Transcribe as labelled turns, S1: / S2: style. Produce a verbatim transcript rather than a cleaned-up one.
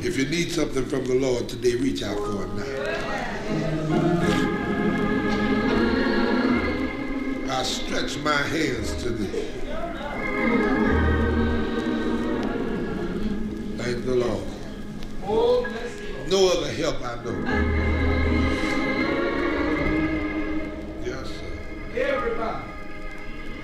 S1: If you need something from the Lord today, reach out for him now. I stretch my hands to thee. Thank the Lord. No other help I know.